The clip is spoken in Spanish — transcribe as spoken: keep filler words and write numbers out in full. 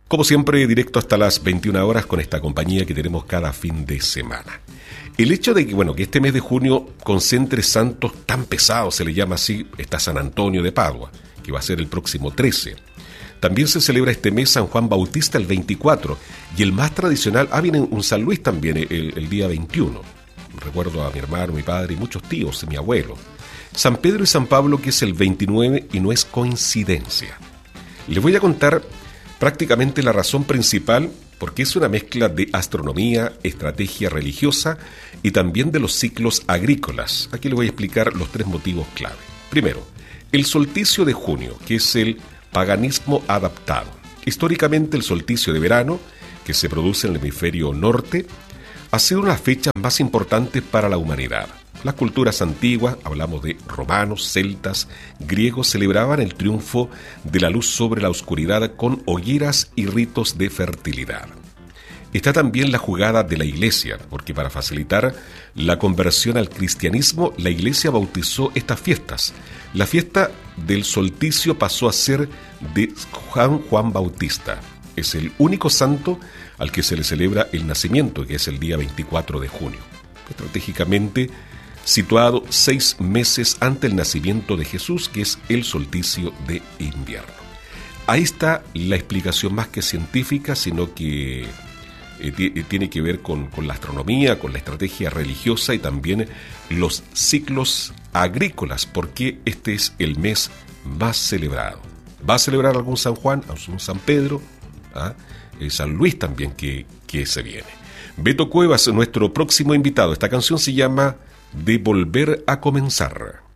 Como siempre, directo hasta las veintiuna horas con esta compañía que tenemos cada fin de semana. El hecho de que, bueno, que este mes de junio concentre santos tan pesados, se le llama así, está San Antonio de Padua, que va a ser el próximo trece. También se celebra este mes San Juan Bautista el veinticuatro, y el más tradicional, ah, viene un San Luis también el, el día veintiuno. Recuerdo a mi hermano, mi padre y muchos tíos, mi abuelo. San Pedro y San Pablo, que es el veintinueve, y no es coincidencia. Les voy a contar prácticamente la razón principal, porque es una mezcla de astronomía, estrategia religiosa y también de los ciclos agrícolas. Aquí les voy a explicar los tres motivos clave. Primero, el solsticio de junio, que es el paganismo adaptado. Históricamente, el solsticio de verano, que se produce en el hemisferio norte, ha sido una de las fechas más importantes para la humanidad. Las culturas antiguas, hablamos de romanos, celtas, griegos, celebraban el triunfo de la luz sobre la oscuridad con hogueras y ritos de fertilidad. Está también la jugada de la Iglesia, porque para facilitar la conversión al cristianismo, la Iglesia bautizó estas fiestas. La fiesta del solsticio pasó a ser de San Juan Bautista. Es el único santo al que se le celebra el nacimiento, que es el día veinticuatro de junio. Estratégicamente situado seis meses antes del nacimiento de Jesús, que es el solsticio de invierno. Ahí está la explicación más que científica, sino que eh, t- tiene que ver con, con la astronomía, con la estrategia religiosa y también los ciclos agrícolas, porque este es el mes más celebrado. ¿Va a celebrar algún San Juan, algún San Pedro? ¿Ah? Eh, San Luis también que, que se viene. Beto Cuevas, nuestro próximo invitado. Esta canción se llama De Volver a Comenzar.